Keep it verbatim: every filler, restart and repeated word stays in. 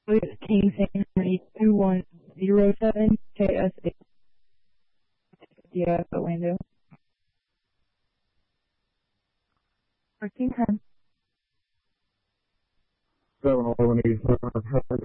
King Henry two one zero seven K S eight. Yeah, Orlando. Parking time. seven eleven eighty-seven.